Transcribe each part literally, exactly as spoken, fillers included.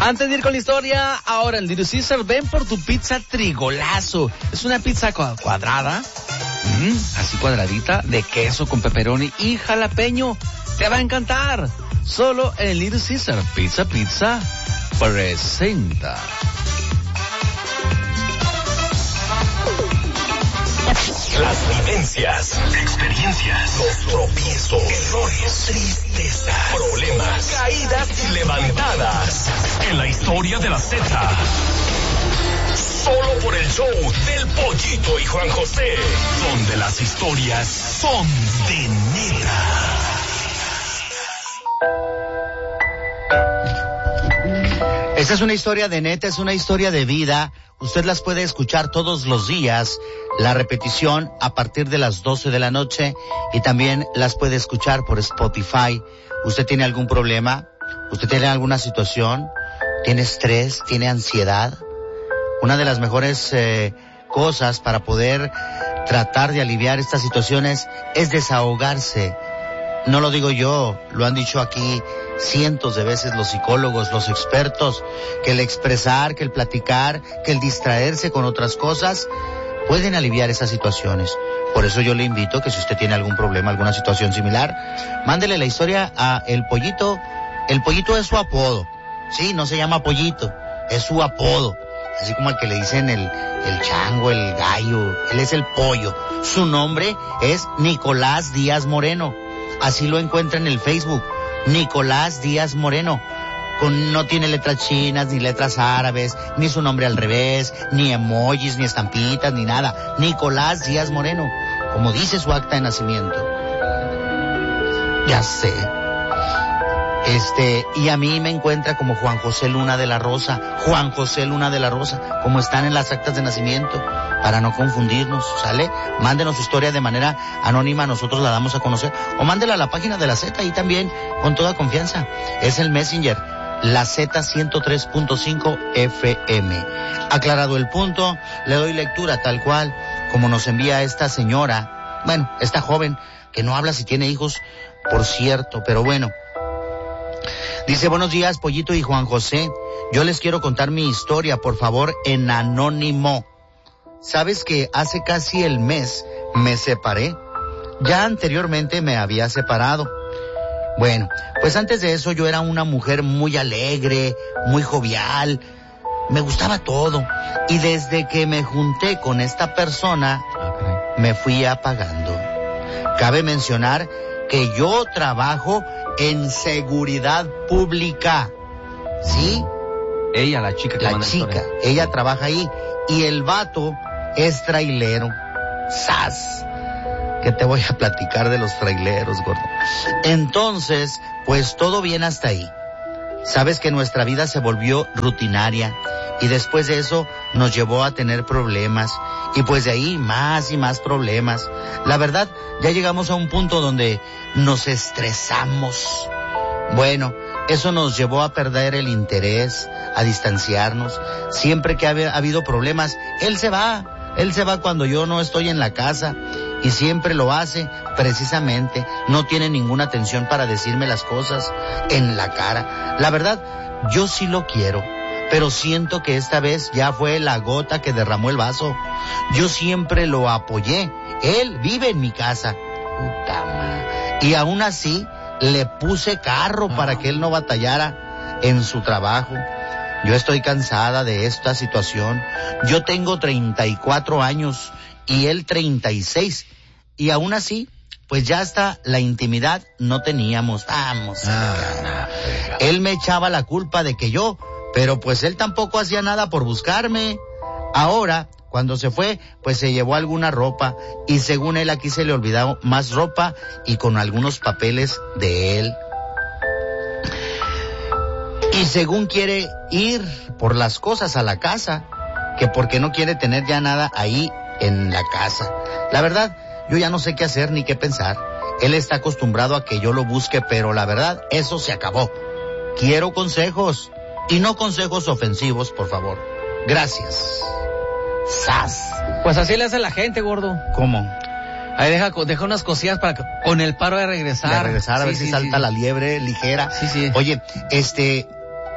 Antes de ir con la historia, ahora en Little Caesar, ven por tu pizza Trigolazo. Es una pizza cuadrada, mmm, así cuadradita, de queso con pepperoni y jalapeño. Te va a encantar. Solo en Little Caesar, Pizza Pizza presenta. Las vivencias, experiencias, los tropiezos, errores, tristezas, problemas, caídas y levantadas. En la historia de la Z. Solo por el show del Pollito y Juan José, donde las historias son de neta. Esta es una historia de neta, es una historia de vida. Usted las puede escuchar todos los días, la repetición a partir de las doce de la noche, y también las puede escuchar por Spotify. ¿Usted tiene algún problema? ¿Usted tiene alguna situación? ¿Tiene estrés? ¿Tiene ansiedad? Una de las mejores eh, cosas para poder tratar de aliviar estas situaciones es desahogarse. No lo digo yo, lo han dicho aquí cientos de veces los psicólogos, los expertos, que el expresar, que el platicar, que el distraerse con otras cosas pueden aliviar esas situaciones. Por eso yo le invito que si usted tiene algún problema, alguna situación similar, mándele la historia a El Pollito. El Pollito es su apodo, sí, no se llama Pollito, es su apodo. Así como al que le dicen el, el chango, el gallo, él es el pollo. Su nombre es Nicolás Díaz Moreno. Así lo encuentra en el Facebook, Nicolás Díaz Moreno. Con, no tiene letras chinas, ni letras árabes, ni su nombre al revés, ni emojis, ni estampitas, ni nada. Nicolás Díaz Moreno, como dice su acta de nacimiento. Ya sé. Este, y a mí me encuentra como Juan José Luna de la Rosa, Juan José Luna de la Rosa, como están en las actas de nacimiento, para no confundirnos, ¿sale? Mándenos su historia de manera anónima, nosotros la damos a conocer, o mándela a la página de la Z, ahí también, con toda confianza. Es el Messenger, la Z ciento tres punto cinco F M. Aclarado el punto, le doy lectura tal cual, como nos envía esta señora, bueno, esta joven, que no habla si tiene hijos, por cierto, pero bueno. Dice, buenos días, Pollito y Juan José. Yo les quiero contar mi historia, por favor, en anónimo. ¿Sabes que hace casi el mes me separé? Ya anteriormente me había separado. Bueno, pues antes de eso yo era una mujer muy alegre, muy jovial. Me gustaba todo. Y desde que me junté con esta persona, me fui apagando. Cabe mencionar que yo trabajo en seguridad pública, ¿sí? Ella, la chica que La manda chica, historia. ella trabaja ahí, y el vato es trailero. ¡Sas! Que te voy a platicar de los traileros, gordo. Entonces, pues todo bien hasta ahí. Sabes que nuestra vida se volvió rutinaria, y después de eso nos llevó a tener problemas, y pues de ahí más y más problemas. La verdad, ya llegamos a un punto donde nos estresamos. Bueno, eso nos llevó a perder el interés, a distanciarnos. Siempre que ha habido problemas, él se va, él se va cuando yo no estoy en la casa, y siempre lo hace precisamente, no tiene ninguna atención para decirme las cosas en la cara. La verdad, yo sí lo quiero, pero siento que esta vez ya fue la gota que derramó el vaso. Yo siempre lo apoyé, él vive en mi casa. Puta madre. Y aún así, le puse carro para que él no batallara en su trabajo. Yo estoy cansada de esta situación. Yo tengo treinta y cuatro años y él treinta y seis. Y aún así, pues ya hasta la intimidad no teníamos. Vamos. Ah, él me echaba la culpa de que yo, pero pues él tampoco hacía nada por buscarme. Ahora, cuando se fue, pues se llevó alguna ropa, y según él aquí se le olvidó más ropa y con algunos papeles de él. Y según quiere ir por las cosas a la casa, que porque no quiere tener ya nada ahí en la casa. La verdad, yo ya no sé qué hacer ni qué pensar. Él está acostumbrado a que yo lo busque, pero la verdad, eso se acabó. Quiero consejos, y no consejos ofensivos, por favor. Gracias. ¡Sas! Pues así le hace la gente, gordo. ¿Cómo? Ahí deja, deja unas cosillas para que, con el paro de regresar. De regresar, a sí, ver sí, si salta sí, la liebre ligera. Sí, sí. Oye, este,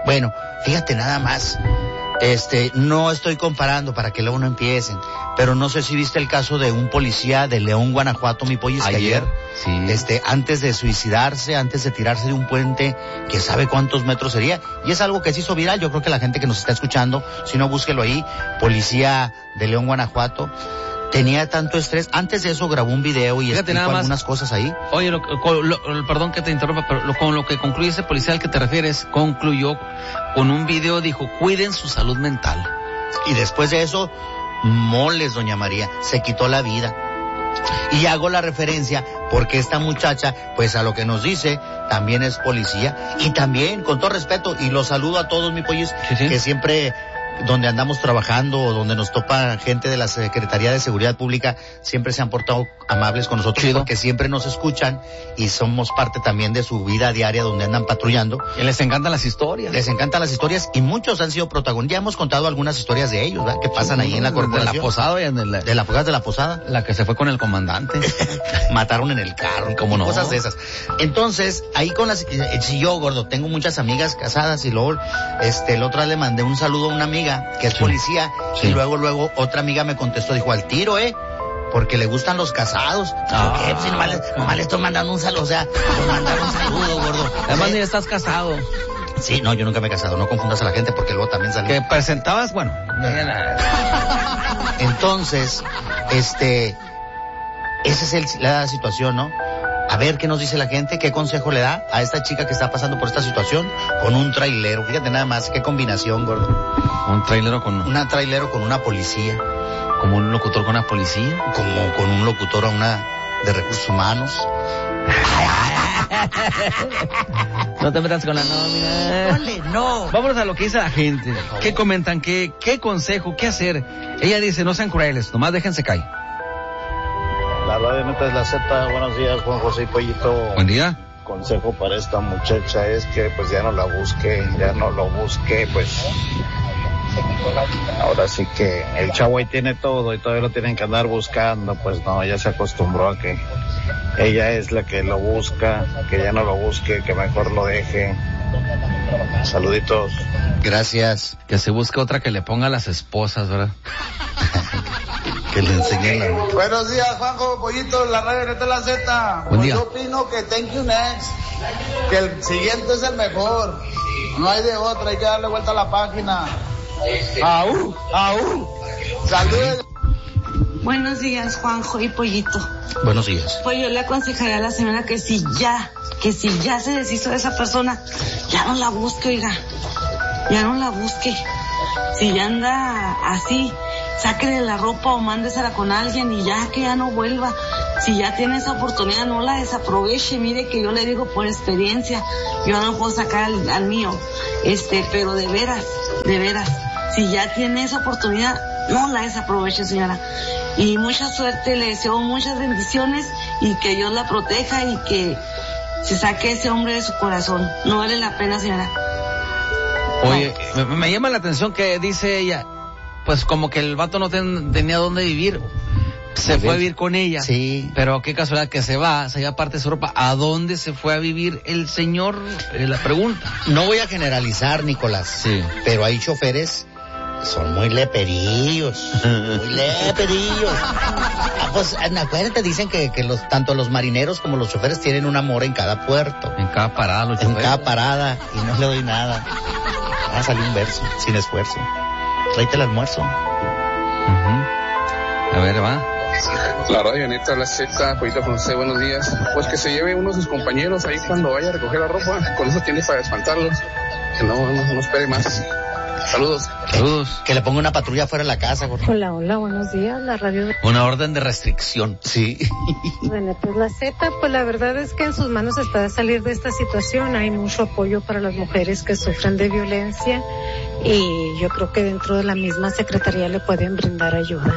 Bueno, fíjate nada más. Este, no estoy comparando para que luego no empiecen, pero no sé si viste el caso de un policía de León, Guanajuato, mi pollo, que ayer, sí. este, antes de suicidarse, antes de tirarse de un puente, que sabe cuántos metros sería, y es algo que se hizo viral. Yo creo que la gente que nos está escuchando, si no, búsquelo ahí, policía de León, Guanajuato, tenía tanto estrés. Antes de eso grabó un video y Fíjate, explicó más, algunas cosas ahí. Oye, lo, lo, perdón que te interrumpa, pero lo, con lo que concluye ese policía al que te refieres, concluyó con un video, dijo, cuiden su salud mental. Y después de eso, moles, doña María, se quitó la vida. Y hago la referencia porque esta muchacha, pues a lo que nos dice, también es policía. Y también, con todo respeto, y los saludo a todos, mi pollos, sí, sí. que siempre, donde andamos trabajando o donde nos topa gente de la Secretaría de Seguridad Pública, siempre se han portado amables con nosotros, Chido. porque siempre nos escuchan y somos parte también de su vida diaria donde andan patrullando. Y les encantan las historias. Les encantan las historias y muchos han sido protagonistas. Ya hemos contado algunas historias de ellos, ¿verdad? Que pasan sí, ahí en la corporación. De la posada. Y en la, de la posada de la posada. La que se fue con el comandante. Mataron en el carro y como no. Cosas de esas. Entonces, ahí con las, si yo, gordo, tengo muchas amigas casadas y luego, este, el otro día le mandé un saludo a una amiga que es sí. policía sí. y luego, luego otra amiga me contestó, dijo, al tiro, eh. Porque le gustan los casados. Ah, ¿qué? Pues, nomás, le, nomás le estoy mandando un saludo, o sea, le mandando un saludo, gordo. Además, ni estás casado. Sí, no, yo nunca me he casado, no confundas a la gente porque luego también salió. Que presentabas, bueno. Entonces, este, esa es el, la situación, ¿no? A ver qué nos dice la gente, qué consejo le da a esta chica que está pasando por esta situación con un trailero. Fíjate nada más, qué combinación, gordo. Un trailero con... Una trailero con una policía. ¿Como un locutor con una policía? Como con un locutor a una de recursos humanos. No te metas con la nómina. Ole, no. Vámonos a lo que dice la gente. ¿Qué comentan? ¿Qué, qué consejo? ¿Qué hacer? Ella dice, no sean crueles, nomás déjense caer. La radio neta es la Z. Buenos días, Juan José y Pollito. Buen día. Consejo para esta muchacha es que pues ya no la busque, ya no lo busque, pues ahora sí que el chavo ahí tiene todo y todavía lo tienen que andar buscando, pues no, ya se acostumbró a que ella es la que lo busca, que ya no lo busque, que mejor lo deje. Saluditos. Gracias. Que se busque otra que le ponga a las esposas, ¿verdad? Que le enseñe la... Buenos días, Juanjo, Pollito, la radio neta la Z. Buen día. Yo opino que thank you next, que el siguiente es el mejor. No hay de otra, hay que darle vuelta a la página. ¡Aú! ¡Aú! ¡Saludos! Buenos días, Juanjo y Pollito. Buenos días. Pues yo le aconsejaría a la señora que si ya, que si ya se deshizo de esa persona, ya no la busque, oiga. Ya no la busque. Si ya anda así, sáquele la ropa o mándesela con alguien y ya que ya no vuelva. Si ya tiene esa oportunidad, no la desaproveche. Mire que yo le digo por experiencia, yo no puedo sacar al, al mío, este, pero de veras, de veras, si ya tiene esa oportunidad, no la desaproveche, señora. Y mucha suerte, le deseo muchas bendiciones y que Dios la proteja y que se saque ese hombre de su corazón. No vale la pena, señora. Oye, me, me llama la atención que dice ella, pues como que el vato no ten, tenía dónde vivir, se fue a vivir con ella. Sí. Pero qué casualidad que se va, se lleva parte de su ropa. ¿A dónde se fue a vivir el señor? Eh, la pregunta. No voy a generalizar, Nicolás. Sí. Pero hay choferes, son muy leperillos. Muy leperillos. Ah, pues acuérdate, dicen que, que los, tanto los marineros como los choferes tienen un amor en cada puerto. En cada parada, los choferes. En cada parada, y no le doy nada. Va a salir un verso, sin esfuerzo. Tráete el almuerzo. Uh-huh. A ver, va. La radio neta, la Z, Pollito José, buenos días. Pues que se lleve uno de sus compañeros ahí cuando vaya a recoger la ropa, con eso tiene para espantarlos. Que no, no, no espere más. Saludos. Saludos. Que le ponga una patrulla fuera de la casa, gordo. Hola, hola, buenos días, la radio. Una orden de restricción. Sí. Bueno, pues la Z, pues la verdad es que en sus manos está salir de esta situación. Hay mucho apoyo para las mujeres que sufren de violencia y yo creo que dentro de la misma secretaría le pueden brindar ayuda.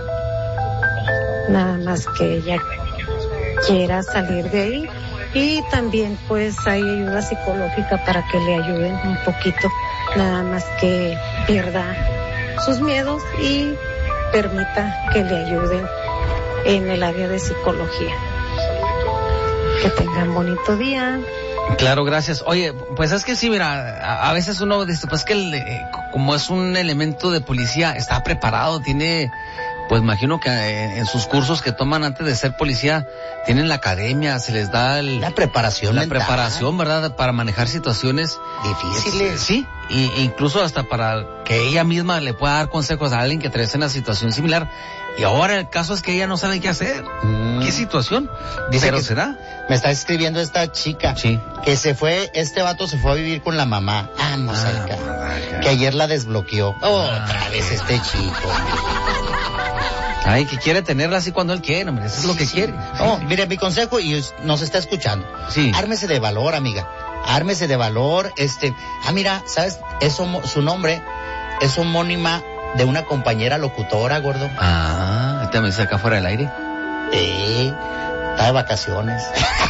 Nada más que ella quiera salir de ahí. Y también pues hay ayuda psicológica para que le ayuden un poquito, nada más que pierda sus miedos y permita que le ayuden en el área de psicología. Que tengan bonito día. Claro, gracias. Oye, pues es que sí, mira, a, a veces uno dice, pues que el, eh, como es un elemento de policía, está preparado, tiene, pues imagino que eh, en sus cursos que toman antes de ser policía, tienen la academia, se les da el, la preparación la mental. preparación, ¿verdad? Para manejar situaciones difíciles. Sí, y, incluso hasta para que ella misma le pueda dar consejos a alguien que atraviesa una situación similar. Y ahora el caso es que ella no sabe qué hacer. Mm. ¿Qué situación? Dice Pero que será. Me está escribiendo esta chica. Sí. Que se fue, este vato se fue a vivir con la mamá. Vamos ah, acá. acá. Que ayer la desbloqueó. Oh, ah, otra vez este chico. Ay, que quiere tenerla así cuando él quiere, hombre. Eso es lo que sí, quiere. No, sí. Mire, mi consejo, y nos está escuchando. Sí. Ármese de valor, amiga. Ármese de valor. Este. Ah, mira, ¿sabes? Eso, su nombre es homónima de una compañera locutora, gordo. Ah, ¿esta me dice acá fuera del aire? Sí, está de vacaciones.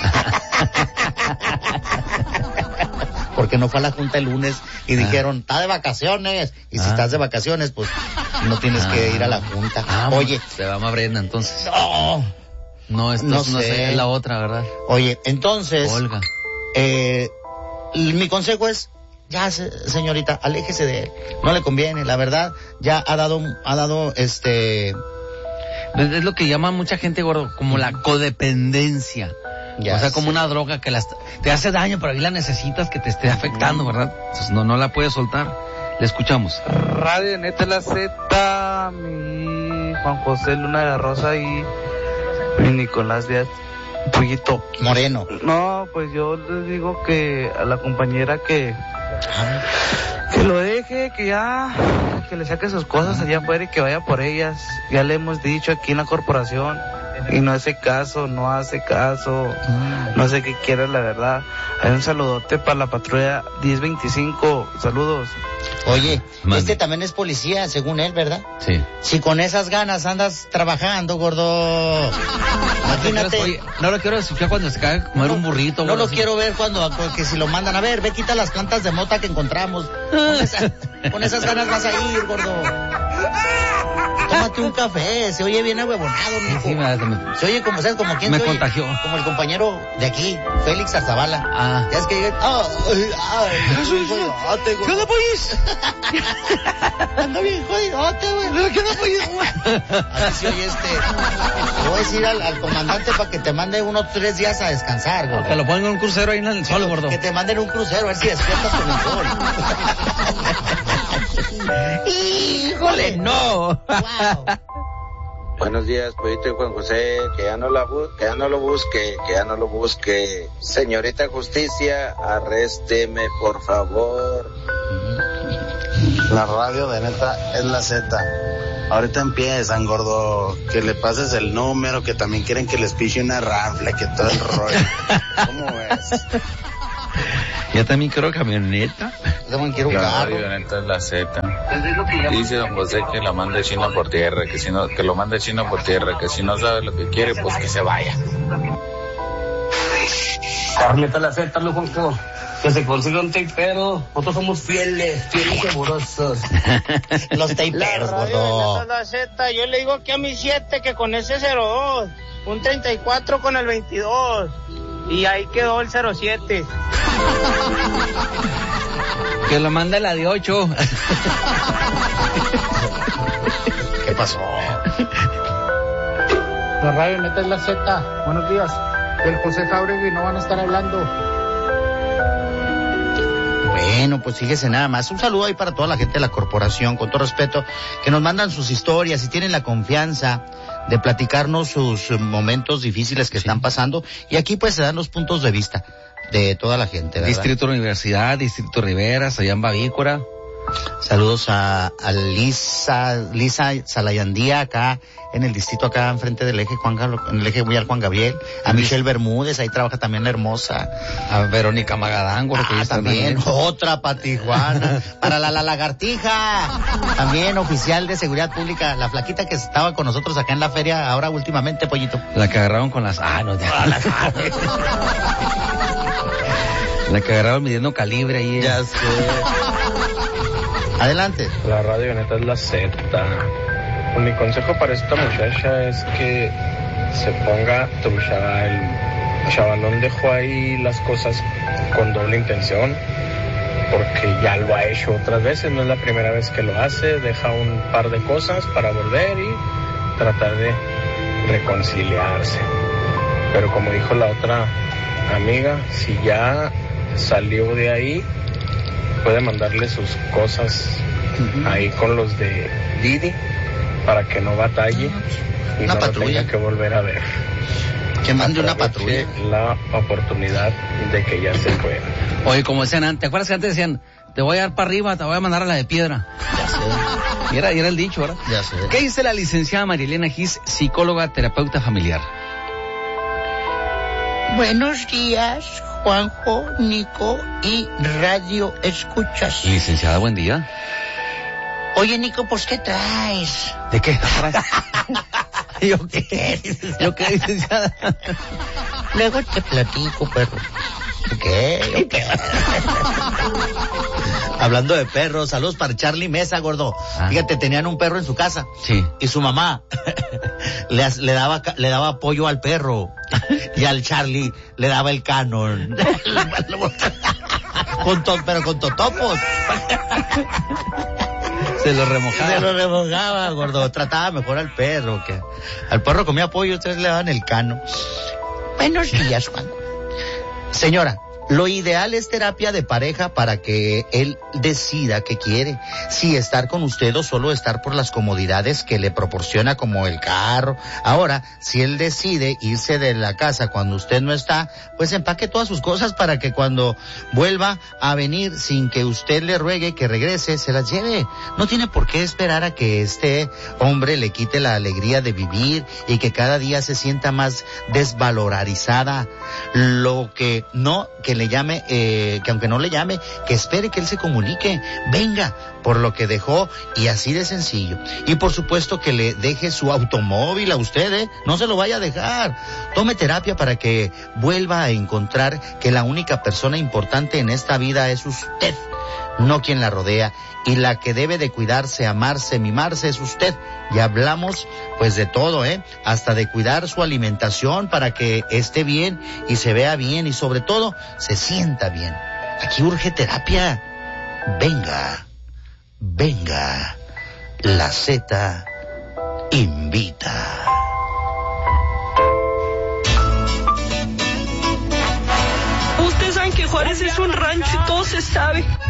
Porque no fue a la junta el lunes y ah. dijeron, está de vacaciones. Y ah. si estás de vacaciones, pues no tienes ah. que ir a la junta. Ah, Oye. Se va a Brenda, entonces. No. No, esto no, no sé. Es la otra, ¿verdad? Oye, entonces. Olga. Eh, mi consejo es, ya, señorita, aléjese de él. No le conviene, la verdad. Ya ha dado, ha dado, este... Es lo que llama mucha gente, gordo, como la codependencia. Ya o sea, sé. Como una droga que las, te hace daño, pero ahí la necesitas que te esté afectando, ¿verdad? Entonces no, no la puedes soltar. Le escuchamos. Radio Neta La Z, mi Juan José Luna de la Rosa y mi Nicolás Díaz Pollito Moreno. No, pues yo les digo que a la compañera que que lo deje, que ya que le saque sus cosas allá afuera y que vaya por ellas. Ya le hemos dicho aquí en la corporación y no hace caso, no hace caso, no sé qué quiere la verdad. Hay un saludote para la patrulla diez veinticinco, saludos. Oye, Man. este también es policía, según él, ¿verdad? Sí. Si con esas ganas andas trabajando, gordo. Imagínate. Oye, no lo quiero escuchar cuando se cae a comer no, un burrito. No lo así. quiero ver cuando, porque si lo mandan a ver, ve, quita las plantas de mota que encontramos. Con, esa, con esas ganas vas a ir, gordo. Tómate un café, se oye bien ahuevonado, mijo. Sí, me, me, se oye como, ¿sabes? Como quién me se contagió. Oye? Como el compañero de aquí, Félix Arzabala. Ah. Ya es que llegué. Oh, ay, ay, ¿qué onda, pues? Anda bien jodidote, güey. ¿Qué onda, pues? Así se oye este. Le voy a decir al, al comandante para que te mande unos tres días a descansar, gordo. Que lo pongan en un crucero ahí en el sol, gordo. Que te manden un crucero, a ver si despiertas con el sol. ¡Híjole, no! Wow. Buenos días, Pollito y Juan José, que ya no la bu- que ya no lo busque, que ya no lo busque. Señorita Justicia, arrésteme, por favor. La radio de Neta es la Z. Ahorita empiezan, gordo, que le pases el número, que también quieren que les piche una rafle, que todo el rollo. ¿Cómo ves? Yo también quiero camioneta. Yo también quiero la carro. Radio Neta es la Z. Dice don José que la mande China por tierra, que si no, que lo mande China por tierra, que si no sabe lo que quiere, pues que se vaya. Carneta la Z, loco, que se consiga un tapero. Nosotros somos fieles, fieles y amorosos. Los taperos, gordo. La Z, yo le digo aquí a mi siete que con ese cero dos, un treinta y cuatro con el veintidós. Y ahí quedó el cero siete. Que lo manda la de ocho. ¿Qué pasó? La radio Neta es la Z. Buenos días. Del José Jauregui no van a estar hablando. Bueno, pues fíjese nada más. Un saludo ahí para toda la gente de la corporación, con todo respeto, que nos mandan sus historias y tienen la confianza de platicarnos sus momentos difíciles que sí. están pasando. Y aquí pues se dan los puntos de vista de toda la gente, ¿verdad? Distrito Universidad, Distrito Riveras, allá en Bavícora. Saludos a, a Lisa, Lisa Salayandía acá en el distrito acá enfrente del eje Juan, en el eje Villar Juan Gabriel, a Michelle Bermúdez, ahí trabaja también la hermosa, a Verónica Magadán, ah, que también, también, otra para Tijuana, para la, la lagartija, también oficial de seguridad pública, la flaquita que estaba con nosotros acá en la feria ahora últimamente, Pollito. La que agarraron con las, ah, no, ya, la, la que agarraron midiendo calibre ahí. Ya sé. Adelante. La radio Neta es la Z. Mi consejo para esta muchacha es que se ponga trucha. El chavalón dejó ahí las cosas con doble intención, porque ya lo ha hecho otras veces, no es la primera vez que lo hace, deja un par de cosas para volver y tratar de reconciliarse. Pero como dijo la otra amiga, si ya salió de ahí, puede mandarle sus cosas uh-huh. ahí con los de Didi para que no batalle y una no patrulla. Lo tenga que volver a ver. Que mande una patrulla. La oportunidad de que ya se pueda. Oye, como decían antes, ¿te acuerdas que antes decían, te voy a dar para arriba, te voy a mandar a la de piedra? Ya sé. Y era, y era el dicho, ¿verdad? Ya sé. ¿Qué dice la licenciada Marielena Gis, psicóloga, terapeuta familiar? Buenos días, Juanjo, Nico y Radio Escuchas. Licenciada, buen día. Oye, Nico, pues, ¿qué traes? ¿De qué traes? ¿Yo qué? ¿Yo qué, licenciada? Luego te platico, perro. ¿Qué? ¿Qué? Hablando de perros, saludos para Charlie Mesa, gordo. Ah. Fíjate, tenían un perro en su casa. Sí. Y su mamá le, le daba le daba apoyo al perro. Y al Charlie le daba el canon. con to, pero con totopos. Se lo remojaba. Se lo remojaba, gordo. Trataba mejor al perro. Que al perro comía pollo, ustedes le daban el cano. Buenos días, Juan. Señora, lo ideal es terapia de pareja para que él decida qué quiere. Si estar con usted o solo estar por las comodidades que le proporciona como el carro. Ahora, si él decide irse de la casa cuando usted no está, pues empaque todas sus cosas para que cuando vuelva a venir sin que usted le ruegue que regrese, se las lleve. No tiene por qué esperar a que este hombre le quite la alegría de vivir y que cada día se sienta más desvalorizada. Lo que no, que le llame, eh, que aunque no le llame, que espere que él se comunique, venga por lo que dejó y así de sencillo. Y por supuesto que le deje su automóvil a usted, ¿eh? No se lo vaya a dejar. Tome terapia para que vuelva a encontrar que la única persona importante en esta vida es usted, no quien la rodea. Y la que debe de cuidarse, amarse, mimarse es usted. Ya hablamos pues de todo, ¿eh? Hasta de cuidar su alimentación para que esté bien y se vea bien y sobre todo se sienta bien. Aquí urge terapia. Venga, venga, la Z invita. Ustedes saben que Juárez es un rancho y todo se sabe.